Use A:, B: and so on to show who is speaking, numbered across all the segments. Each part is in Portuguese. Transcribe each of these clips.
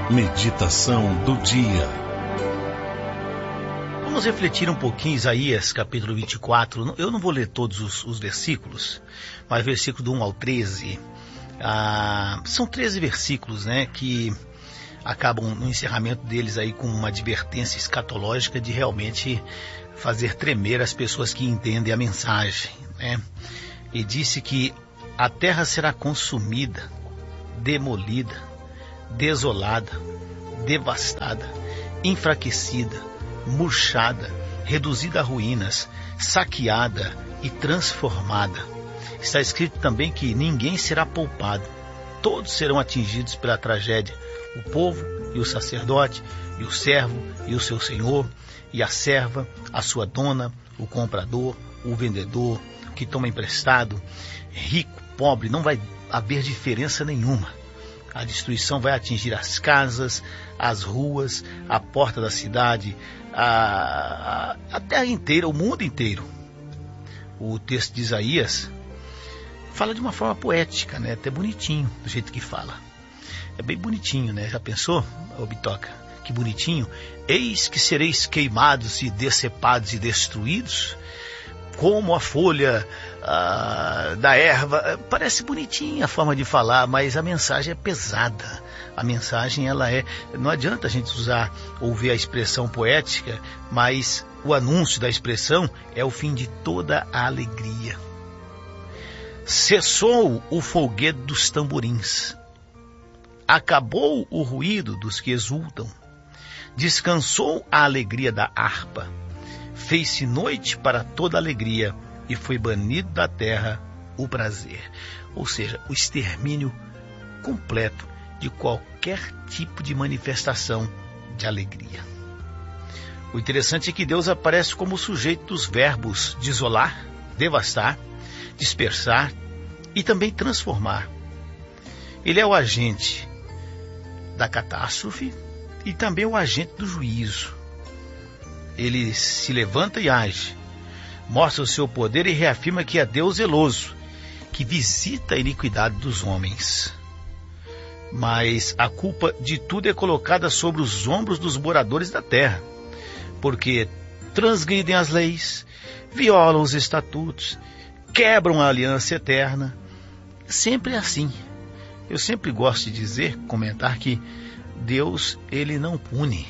A: Meditação do dia.
B: Vamos refletir um pouquinho em Isaías, capítulo 24. Eu não vou ler todos os versículos, mas versículo do 1 ao 13. São 13 versículos, né, que acabam no encerramento deles aí com uma advertência escatológica de realmente fazer tremer as pessoas que entendem a mensagem, né? E disse que a terra será consumida, demolida, desolada, devastada, enfraquecida, murchada, reduzida a ruínas, saqueada e transformada. Está escrito também que ninguém será poupado. Todos serão atingidos pela tragédia. O povo e o sacerdote, e o servo e o seu senhor, e a serva, a sua dona, o comprador, o vendedor, o que toma emprestado, rico, pobre, não vai haver diferença nenhuma. A destruição vai atingir as casas, as ruas, a porta da cidade, a terra inteira, o mundo inteiro. O texto de Isaías fala de uma forma poética, né? Até bonitinho, do jeito que fala. É bem bonitinho, né? Já pensou, ô Bitoca? Que bonitinho. Eis que sereis queimados e decepados e destruídos, como a folha da erva. Parece bonitinha a forma de falar, mas a mensagem é pesada. A mensagem, ela é... Não adianta a gente ouvir a expressão poética, mas o anúncio da expressão é o fim de toda a alegria. Cessou o folguedo dos tamborins. Acabou o ruído dos que exultam. Descansou a alegria da harpa. Fez-se noite para toda alegria e foi banido da terra o prazer. Ou seja, o extermínio completo de qualquer tipo de manifestação de alegria. O interessante é que Deus aparece como o sujeito dos verbos desolar, devastar, dispersar e também transformar. Ele é o agente da catástrofe e também o agente do juízo. Ele se levanta e age, mostra o seu poder e reafirma que é Deus zeloso, que visita a iniquidade dos homens. Mas a culpa de tudo é colocada sobre os ombros dos moradores da terra, porque transgridem as leis, violam os estatutos, quebram a aliança eterna. Sempre é assim. Eu sempre gosto de dizer, comentar que Deus, ele não pune.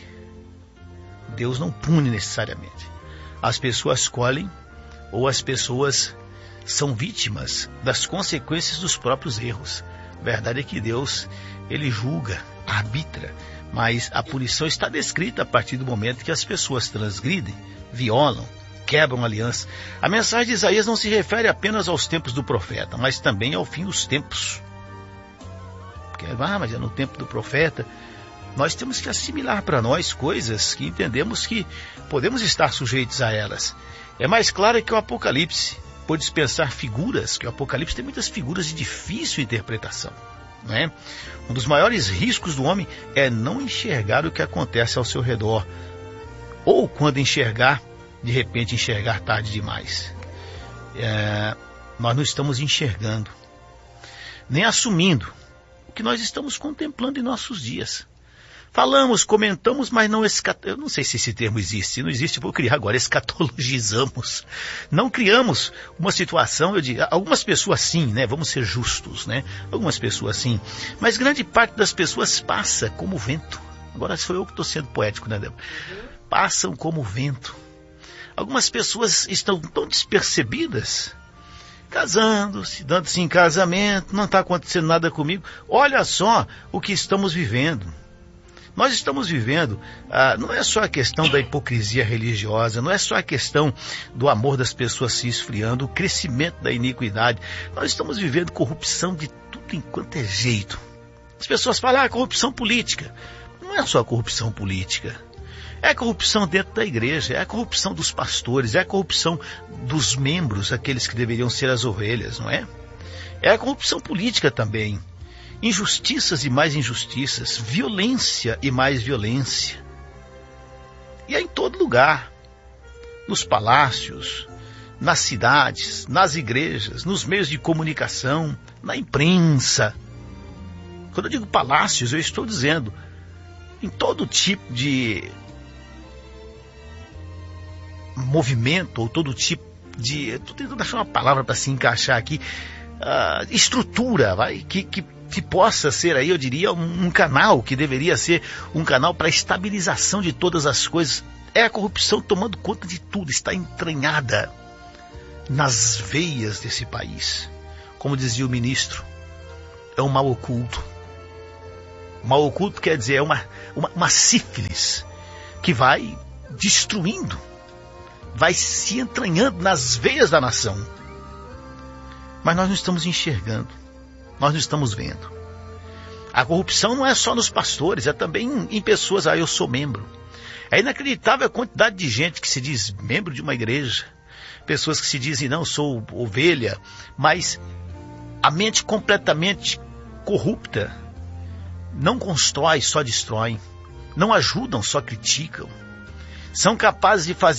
B: Deus não pune necessariamente. As pessoas escolhem ou as pessoas são vítimas das consequências dos próprios erros. A verdade é que Deus, ele julga, arbitra, mas a punição está descrita a partir do momento que as pessoas transgridem, violam, quebram a aliança. A mensagem de Isaías não se refere apenas aos tempos do profeta, mas também ao fim dos tempos. Porque, mas é no tempo do profeta. Nós temos que assimilar para nós coisas que entendemos que podemos estar sujeitos a elas. É mais claro que o Apocalipse, por dispensar figuras, que o Apocalipse tem muitas figuras de difícil interpretação, não é? Um dos maiores riscos do homem é não enxergar o que acontece ao seu redor. Ou quando enxergar, de repente enxergar tarde demais. Nós não estamos enxergando, nem assumindo o que nós estamos contemplando em nossos dias. Falamos, comentamos, mas não eu não sei se esse termo existe. Se não existe, eu vou criar agora. Escatologizamos. Não criamos uma situação, eu digo, algumas pessoas sim, né? Vamos ser justos, né? Algumas pessoas sim. Mas grande parte das pessoas passa como vento. Agora sou eu que estou sendo poético, né, Débora? Passam como vento. Algumas pessoas estão tão despercebidas, casando-se, dando-se em casamento, não está acontecendo nada comigo. Olha só o que estamos vivendo. Nós estamos vivendo, não é só a questão da hipocrisia religiosa, não é só a questão do amor das pessoas se esfriando, o crescimento da iniquidade. Nós estamos vivendo corrupção de tudo enquanto é jeito. As pessoas falam, corrupção política. Não é só corrupção política. É a corrupção dentro da igreja, é a corrupção dos pastores, é a corrupção dos membros, aqueles que deveriam ser as ovelhas, não é? É a corrupção política também. Injustiças e mais injustiças, violência e mais violência. E é em todo lugar, nos palácios, nas cidades, nas igrejas, nos meios de comunicação, na imprensa. Quando eu digo palácios, eu estou dizendo em todo tipo de movimento, ou todo tipo de... Estou tentando achar uma palavra para se encaixar aqui. Estrutura, que possa ser aí, eu diria, um canal, que deveria ser um canal para a estabilização de todas as coisas. É a corrupção tomando conta de tudo, está entranhada nas veias desse país. Como dizia o ministro, é um mal oculto. Mal oculto quer dizer, é uma sífilis que vai destruindo, vai se entranhando nas veias da nação. Mas nós não estamos enxergando, nós não estamos vendo. A corrupção não é só nos pastores, é também em pessoas. Eu sou membro. É inacreditável a quantidade de gente que se diz membro de uma igreja, pessoas que se dizem, não, sou ovelha, mas a mente completamente corrupta não constrói, só destrói. Não ajudam, só criticam. São capazes de fazer